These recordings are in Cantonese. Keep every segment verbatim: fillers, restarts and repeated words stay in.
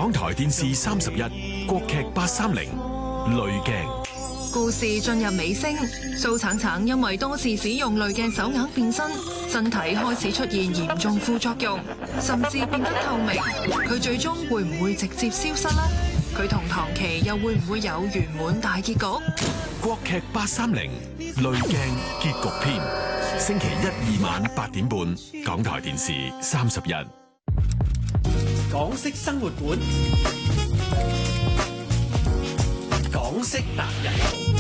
港台電視三十一，國劇八三零，濾鏡。 故事進入尾聲，蘇橙橙因為多次使用濾鏡手鐲變身，身體開始出現嚴重副作用，甚至變得透明。佢最終會唔會直接消失呢？佢同唐琪又會唔會有圓滿大結局？ 國劇八三零，濾鏡結局篇，星期一、二晚八點半，港台電視三十一。 港式生活館，港式達人。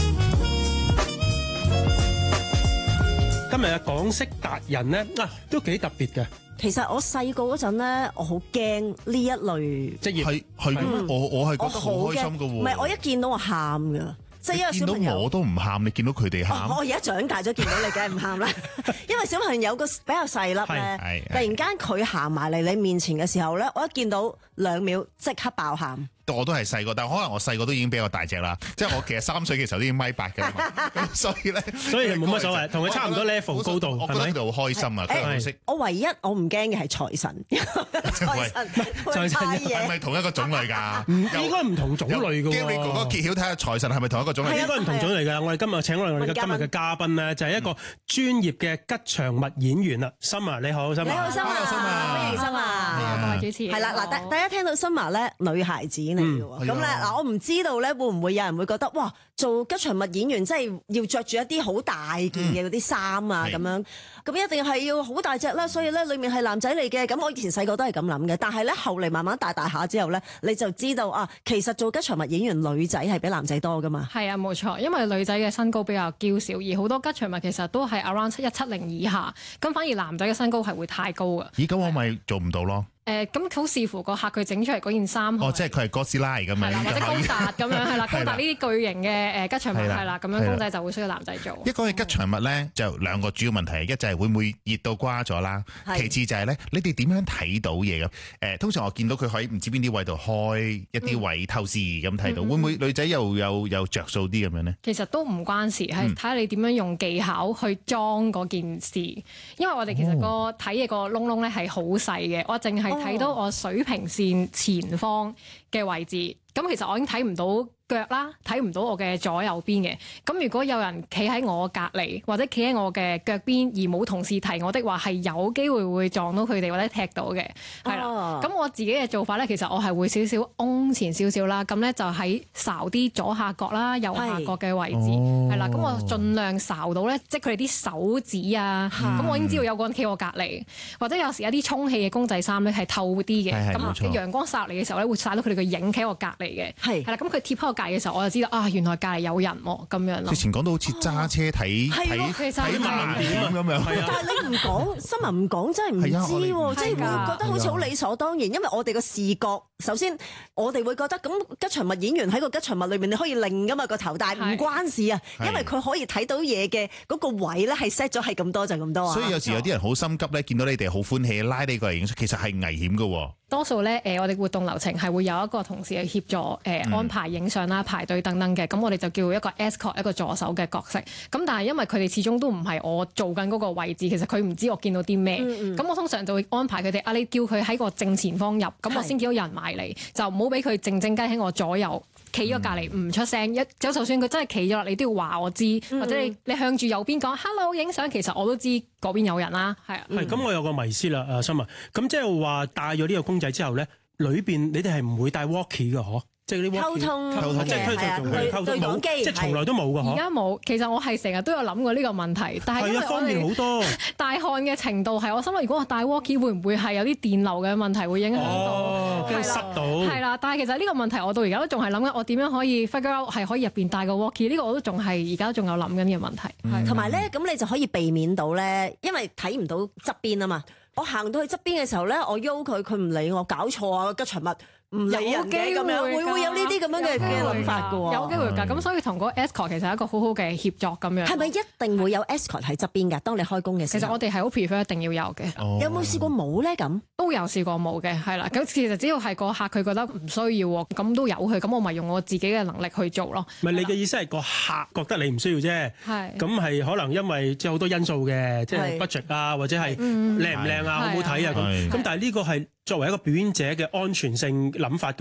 今日嘅港式達人咧啊，都幾特別嘅。 其實我細個嗰陣咧，我好驚呢一類職業， 係係、嗯、我我係覺得好開心噶喎。 唔係，我一見到我喊噶。即係因為小朋友見到我都唔喊，你見到佢哋喊。 我而家長大咗，見到你梗係唔喊啦。因為小朋友個比較細粒咧，突然間佢行埋嚟你面前嘅時候咧，我一見到兩秒即刻爆喊。 我都係細個，但可能我細個都已經比較大隻啦。即係我其實三歲嘅時候都已經米八嘅嘛，所以咧， 所以冇乜所謂，同佢差唔多 level 高度， 我覺得佢哋好開心啊！佢我唯一我唔驚嘅係財神，財神財神係咪同一個種類㗎？ 唔應該唔同種類㗎喎。 Gary 哥哥揭曉睇下財神係咪同一個種類？ 應該唔同種類㗎。我哋今日請我哋我哋今日嘅嘉賓咧，就係一個專業嘅吉祥物演員啦。Summer 你好，Summer。 你好，Summer。歡迎 Summer。 各位主持。 係啦，嗱，大大家聽到 Summer 咧，女孩子嚟嘅喎，咁咧。嗱，我唔知道咧，會唔會有人會覺得哇，做吉祥物演員真係要着住一啲好大件嘅嗰啲衫啊，咁、嗯、樣，咁一定係要好大隻啦。所以咧，裏面係男仔嚟嘅。咁我以前細個都係咁諗嘅，但係咧後嚟慢慢大大下之後咧，你就知道啊，其實做吉祥物演員女仔係比男仔多噶嘛。 係啊，冇錯，因為女仔嘅身高比較嬌小，而好多吉祥物其實都係 around 七一七零以下，咁反而男仔嘅身高係會太高嘅。 咦，咁我咪做唔到咯？ 誒咁好視乎個客佢整出嚟嗰件衫。 哦，即係佢係哥斯拉咁樣， 或者高達咁樣係啦，高達呢啲巨型嘅誒吉祥物係啦，咁樣公仔就會需要男仔做。 一講起吉祥物咧，就兩個主要問題，一就係會唔會熱到瓜咗啦，其次就係咧，你哋點樣睇到嘢嘅？誒，通常我見到佢喺唔知邊啲位度開一啲位透視咁睇到，會唔會女仔又有有著數啲咁樣咧？ 其實都唔關事，係睇下你點樣用技巧去裝嗰件事，因為我哋其實個睇嘢個窿窿咧係好細嘅，我淨係睇到我水水平線前方嘅位置，咁其實我已經睇唔到腳啦，睇唔到我嘅左右邊嘅。咁如果有人企喺我隔離，或者企喺我嘅腳邊，而冇同事提我的話，係有機會會撞到佢哋或者踢到嘅，係啦。咁、oh. 我自己嘅做法咧，其實我係會少少嗡前少少啦，咁咧就喺睄啲左下角啦、右下角嘅位置，係啦。咁、oh. 我盡量睄到咧，即係佢哋啲手指啊。咁、oh. 我已經知道有個人企我隔離，或者有時有啲充氣嘅公仔衫咧係透啲嘅，咁陽光曬嚟嘅時候咧會曬到佢哋嘅影企我隔離嘅，係係啦。咁佢貼喺我嘅時候，我就知道啊，原來隔離有人喎，咁樣咯。之前講到好似揸車睇睇睇盲點咁樣， 但係你唔講新聞唔講，真係唔知喎，即係會覺得好似好理所當然。因為我哋個視覺，首先我哋會覺得咁吉祥物演員喺個吉祥物裏面你可以擰噶嘛個頭，但係唔關事啊，因為佢可以睇到嘢嘅嗰個位咧係 set 咗係咁多就咁多啊。 所以有時有啲人好心急咧，見到你哋好歡喜，拉你過嚟影相，其實係危險噶。 多數咧，誒，我哋活動流程係會有一個同事去協助誒、呃、安排影相啦、排隊等等嘅，咁我哋就叫一個 escort 一個助手嘅角色。咁但係因為佢哋始終都唔係我做緊嗰個位置，其實佢唔知我見到啲咩。咁、嗯嗯、我通常就會安排佢哋啊，你叫佢喺個正前方入，咁我先見到有人埋嚟，就唔好俾佢靜靜雞喺我左右企咗隔離唔出聲。一就就算佢真係企咗落，你都要話我知，嗯、或者你你向住右邊講 hello 影相，其實我都知嗰邊有人啦。係啊。 係咁、嗯，我有個迷思啦，阿 Summer，咁即係話帶咗呢個公仔之後咧，裏邊你哋係唔會帶 walkie 嘅嗬？即係啲溝通， 溝通，即係同佢哋溝通，冇，即係從來都冇嘅嗬。 而家冇，其實我係成日都有諗過呢個問題，但係因為方便好多大汗嘅程度係，我心諗如果我帶 walkie 會唔會係有啲電流嘅問題會影響到？ 哦，跟住濕到。 係啦，但係其實呢個問題我到而家都仲係諗緊，我點樣可以 figure out 係可以入邊帶個 walkie？呢個我都仲係而家仲有諗緊嘅問題。 同埋咧，咁你就可以避免到咧，因為睇唔到側邊啊嘛。我行到去側邊嘅時候咧，我邀佢，佢唔理我，搞錯啊！吉祥物唔理人嘅咁樣，會會有呢啲咁樣嘅嘅諗法㗎喎。 有機會㗎，咁、嗯、所以同嗰個 escort 其實係一個好好嘅協作咁樣。 係咪一定會有 escort 喺側邊㗎？當你開工嘅時候， 其實我哋係好 prefer 一定要有嘅、 哦。 有冇試過冇咧？咁都有試過冇嘅，係啦。咁其實只要係個客佢覺得唔需要喎，咁都有佢，咁我咪用我自己嘅能力去做咯。 唔係你嘅意思係個客覺得你唔需要啫。係。咁係可能因為即係好多因素嘅，即係 budget 啊，或者係靚唔靚啊，好唔好睇啊咁。咁但係呢個係作為一個表演者嘅安全性諗法。